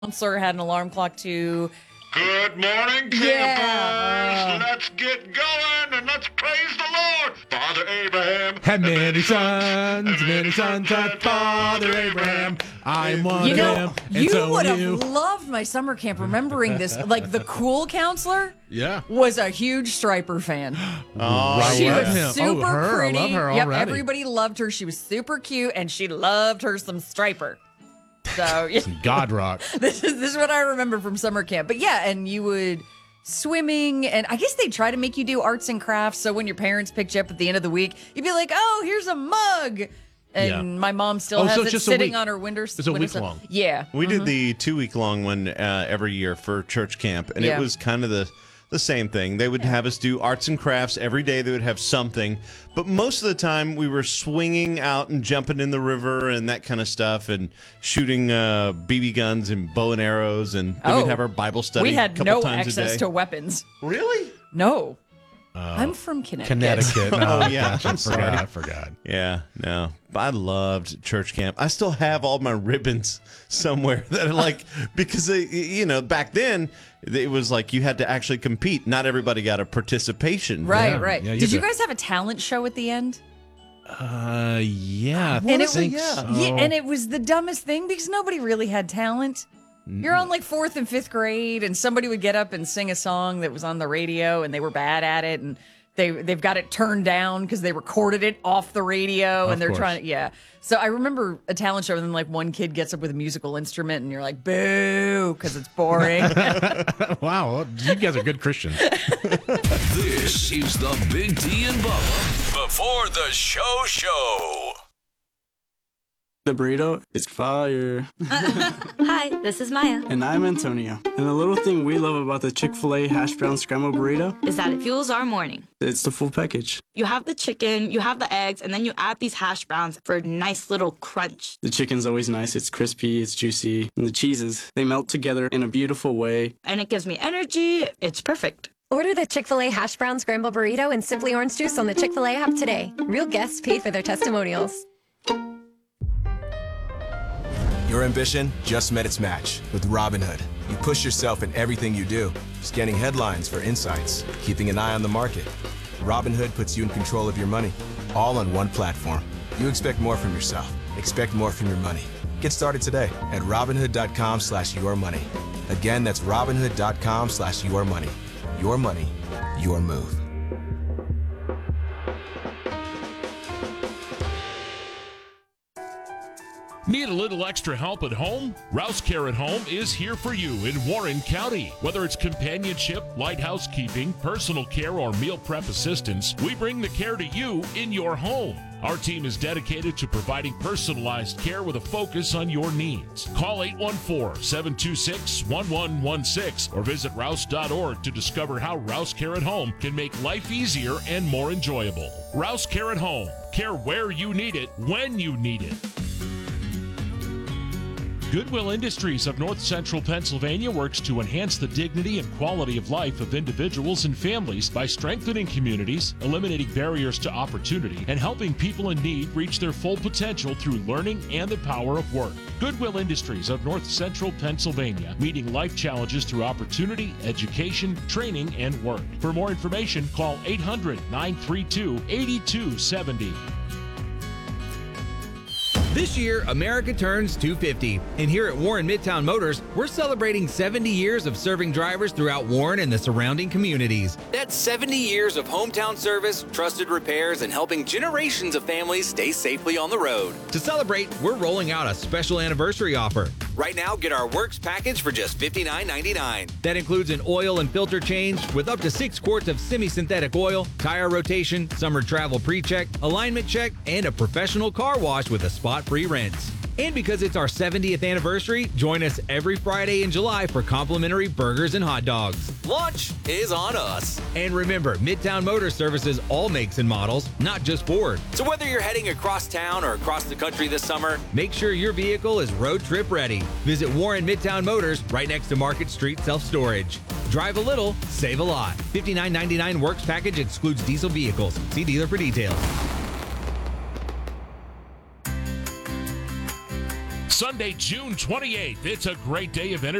Counselor had an alarm clock too. Good morning, campers. Let's get going and let's praise the Lord. Father Abraham had many sons had Father Abraham. I'm one of them, and you so would are have you. loved my summer camp remembering this. Like, the cool counselor Yeah. was a huge Striper fan. Oh, She I was love him. super her. pretty. I love her Yep, already. everybody loved her. She was super cute, and she loved her some Striper. So yeah, God rock. this is what I remember from summer camp. But yeah, and you would swimming, and I guess they try to make you do arts and crafts. So when your parents picked you up at the end of the week, you'd be like, "Oh, here's a mug." And my mom still has so it it's just a sitting week. on her window. It's a week long. Yeah. We did the 2-week long one every year for church camp, and Yeah. it was kind of the same thing. They would have us do arts and crafts every day. They would have something, but most of the time we were swinging out and jumping in the river and that kind of stuff, and shooting BB guns and bow and arrows, and then we'd have our Bible study. We had a couple no times a access day. to weapons. Really? No. I'm from Connecticut. Connecticut. Oh, yeah. Gotcha. I'm sorry. I forgot. Yeah, no. I loved church camp. I still have all my ribbons somewhere that are like, because, back then, it was like you had to actually compete. Not everybody got a participation. Right, Yeah. right. Yeah, you Did you did. guys have a talent show at the end? Yeah. And think yeah, so. and it was the dumbest thing because nobody really had talent. You're on like 4th and 5th grade, and somebody would get up and sing a song that was on the radio, and they were bad at it, and they've got it turned down because they recorded it off the radio, and they're course. trying to, yeah. So I remember a talent show, and then like one kid gets up with a musical instrument, and you're like, boo, because it's boring. Wow. Well, you guys are good Christians. This is the Big T and Bubba before the show. The burrito is fire. Hi, this is Maya. And I'm Antonio. And the little thing we love about the Chick-fil-A hash brown scrambled burrito, Is that it fuels our morning. it's the full package. You have the chicken, you have the eggs, and then you add these hash browns for a nice little crunch. The chicken's always nice. It's crispy, it's juicy. And the cheeses, they melt together in a beautiful way. And it gives me energy. It's perfect. Order the Chick-fil-A Hash Brown Scramble Burrito and Simply Orange Juice on the Chick-fil-A app today. Real guests pay for their testimonials. Your ambition just met its match with Robinhood. You push yourself in everything you do, scanning headlines for insights, keeping an eye on the market. Robinhood puts you in control of your money, all on one platform. You expect more from yourself. Expect more from your money. Get started today at Robinhood.com/yourmoney. Again, that's Robinhood.com/yourmoney. Your money, your move. Need a little extra help at home? Rouse Care at Home is here for you in Warren County. Whether it's companionship, light housekeeping, personal care, or meal prep assistance, we bring the care to you in your home. Our team is dedicated to providing personalized care with a focus on your needs. Call 814-726-1116 or visit rouse.org to discover how Rouse Care at Home can make life easier and more enjoyable. Rouse Care at Home. Care where you need it, when you need it. Goodwill Industries of North Central Pennsylvania works to enhance the dignity and quality of life of individuals and families by strengthening communities, eliminating barriers to opportunity, and helping people in need reach their full potential through learning and the power of work. Goodwill Industries of North Central Pennsylvania, meeting life challenges through opportunity, education, training, and work. For more information, call 800-932-8270. This year, America turns 250, and here at Warren Midtown Motors, we're celebrating 70 years of serving drivers throughout Warren and the surrounding communities. That's 70 years of hometown service, trusted repairs, and helping generations of families stay safely on the road. To celebrate, we're rolling out a special anniversary offer. Right now, get our Works package for just $59.99. That includes an oil and filter change with up to 6 quarts of semi-synthetic oil, tire rotation, summer travel pre-check, alignment check, and a professional car wash with a spot-free rinse. And because it's our 70th anniversary, join us every Friday in July for complimentary burgers and hot dogs. Lunch is on us. And remember, Midtown Motors services all makes and models, not just Ford. So whether you're heading across town or across the country this summer, make sure your vehicle is road trip ready. Visit Warren Midtown Motors right next to Market Street Self-Storage. Drive a little, save a lot. $59.99 Works package excludes diesel vehicles. See dealer for details. Sunday, June 28th. It's a great day of entertainment.